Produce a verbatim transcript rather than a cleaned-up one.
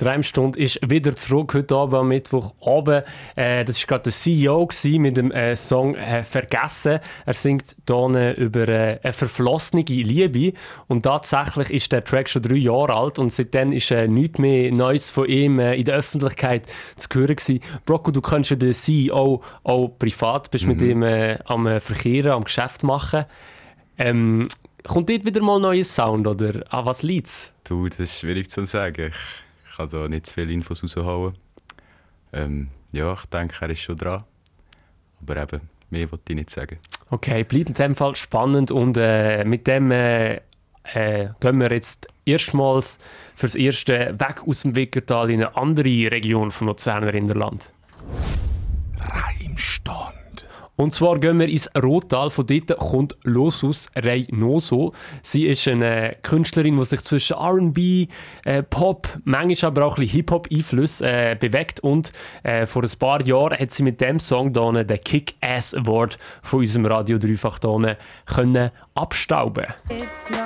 Träumstunde ist wieder zurück, heute Abend am Mittwochabend. Äh, das war gerade der C E O mit dem äh, Song äh, «Vergessen». Er singt hier über äh, eine verflossene Liebe. Und tatsächlich ist der Track schon drei Jahre alt und seitdem ist äh, nichts mehr Neues von ihm äh, in der Öffentlichkeit zu hören gewesen. Brocco, du kennst ja den C E O auch privat, bist mhm. mit ihm äh, am äh, Verkehren, am Geschäft machen. Ähm, kommt dort wieder mal ein neuer Sound oder an was liegt es? Du, das ist schwierig zu sagen. Ich kann da nicht zu viele Infos raushauen. Ähm, ja, ich denke, er ist schon dran. Aber eben, mehr wollte ich nicht sagen. Okay, bleibt in dem Fall spannend und äh, mit dem äh, äh, gehen wir jetzt erstmals fürs Erste weg aus dem Wickertal in eine andere Region vom Luzerner Innerland. Reimstand. Und zwar gehen wir ins Rottal. Von dort kommt Losus Reynoso. Sie ist eine Künstlerin, die sich zwischen R and B, äh, Pop, manchmal aber auch ein bisschen Hip-Hop-Einfluss äh, bewegt. Und äh, vor ein paar Jahren hat sie mit dem Song hier den Kick-Ass Award von unserem Radio Dreifach hier können abstauben.